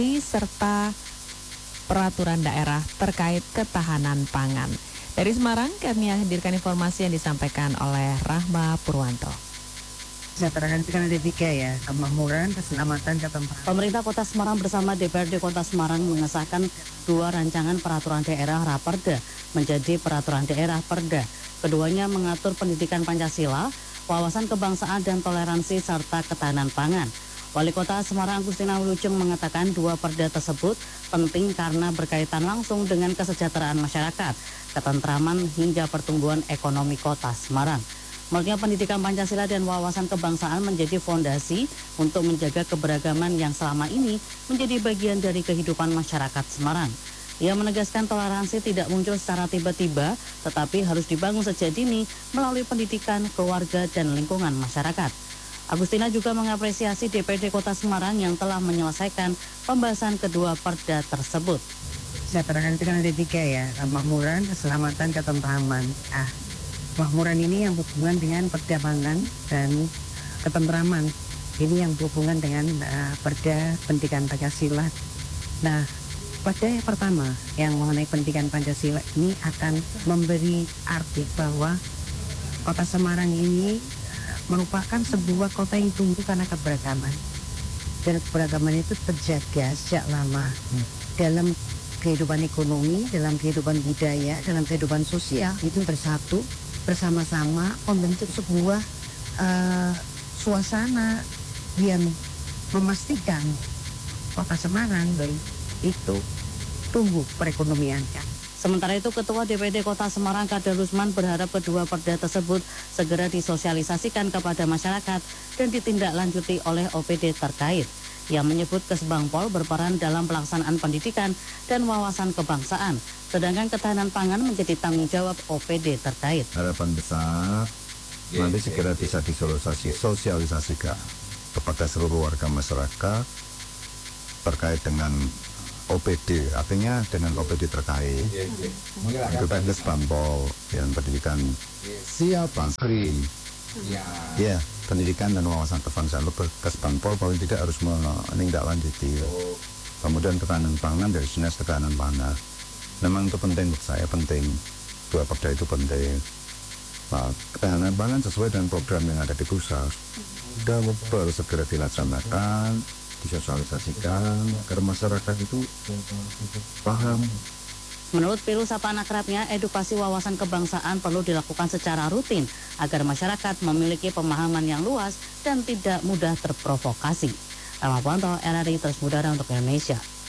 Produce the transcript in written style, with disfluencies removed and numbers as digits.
serta peraturan daerah terkait ketahanan pangan. Dari Semarang, kami hadirkan informasi yang disampaikan oleh Rahma Purwanto. Kesejahteraan itu kan ada 3 ya, kemakmuran, keselamatan, ketentraman. Pemerintah Kota Semarang bersama DPRD Kota Semarang mengesahkan 2 rancangan peraturan daerah Raperda menjadi peraturan daerah Perda. Keduanya mengatur pendidikan Pancasila, wawasan kebangsaan dan toleransi serta ketahanan pangan. Wali Kota Semarang Agustina Wilujeng mengatakan 2 perda tersebut penting karena berkaitan langsung dengan kesejahteraan masyarakat, ketentraman hingga pertumbuhan ekonomi Kota Semarang. Menurutnya pendidikan Pancasila dan wawasan kebangsaan menjadi fondasi untuk menjaga keberagaman yang selama ini menjadi bagian dari kehidupan masyarakat Semarang. Ia menegaskan toleransi tidak muncul secara tiba-tiba, tetapi harus dibangun sejak dini melalui pendidikan, keluarga, dan lingkungan masyarakat. Agustina juga mengapresiasi DPRD Kota Semarang yang telah menyelesaikan pembahasan kedua perda tersebut. Kesejahteraan itu kan ada 3 ya, kemakmuran, keselamatan, ketentraman. Kemakmuran ini yang berhubungan dengan perdamaian dan ketentraman. Ini yang berhubungan dengan perda pendidikan Pancasila. Nah, perda yang pertama yang mengenai pendidikan Pancasila ini akan memberi arti bahwa Kota Semarang ini merupakan sebuah kota yang tumbuh karena keberagaman. Dan keberagaman itu terjaga sejak lama dalam kehidupan ekonomi, dalam kehidupan budaya, dalam kehidupan sosial. Itu bersatu bersama-sama membentuk sebuah suasana yang memastikan Kota Semarang itu tumbuh perekonomiannya. Sementara itu, Ketua DPD Kota Semarang Kader Rusman berharap kedua perda tersebut segera disosialisasikan kepada masyarakat dan ditindaklanjuti oleh OPD terkait. Yang menyebut Kesbangpol berperan dalam pelaksanaan pendidikan dan wawasan kebangsaan, sedangkan ketahanan pangan menjadi tanggung jawab OPD terkait. Harapan besar nanti segera bisa disosialisasikan kepada seluruh warga masyarakat terkait dengan OPD, artinya dengan OPD terkait. Kita Kesbangpol yang pendidikan siapa? Ya, pendidikan dan wawasan kebangsaan Kesbangpol paling tidak harus menindaklanjuti. Kemudian ketahanan pangan dari dinas ketahanan pangan. Memang itu penting menurut saya, penting. 2 perda itu penting. Nah, ketahanan pangan sesuai dengan program yang ada di pusat. Sudah harus segera dilaksanakan, disosialisasikan agar masyarakat itu paham. Menurut Pilu sapaan akrabnya, edukasi wawasan kebangsaan perlu dilakukan secara rutin agar masyarakat memiliki pemahaman yang luas dan tidak mudah terprovokasi. Rahma Purwanto, RRI Terus Udara untuk Indonesia.